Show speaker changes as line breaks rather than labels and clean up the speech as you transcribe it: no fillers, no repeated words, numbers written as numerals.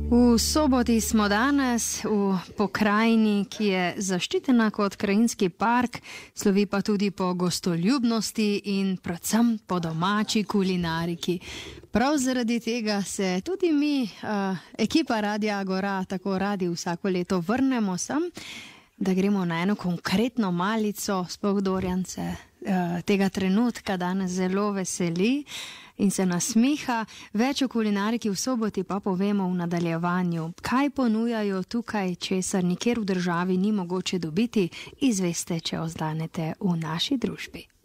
V soboti smo danes v pokrajini, ki je zaščitena kot krajinski park, slovi pa tudi po gostoljubnosti in predvsem po domači kulinariki. Prav zaradi tega se tudi mi, ekipa Radia Agora, tako radi vsako leto vrnemo sem, da gremo na eno konkretno malico, sploh Dorjance tega trenutka danes zelo veseli in se nasmiha. Več o kulinariki v soboti pa povemo v nadaljevanju. Kaj ponujajo tukaj, česar nikjer v državi ni mogoče dobiti, izveste, če ostanete v naši družbi.